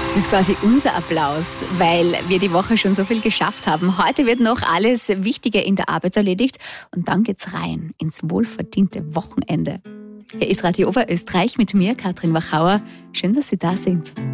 Das ist quasi unser Applaus, weil wir die Woche schon so viel geschafft haben. Heute wird noch alles Wichtige in der Arbeit erledigt und dann geht's rein ins wohlverdiente Wochenende. Hier ist Radio Oberösterreich mit mir, Katrin Wachauer. Schön, dass Sie da sind.